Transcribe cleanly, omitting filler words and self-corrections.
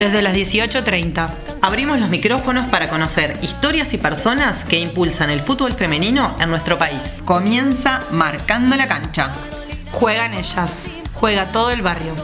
Desde las 18:30. Abrimos los micrófonos para conocer historias y personas que impulsan el fútbol femenino en nuestro país. Comienza Marcando la Cancha. Juegan ellas. Juega todo el barrio.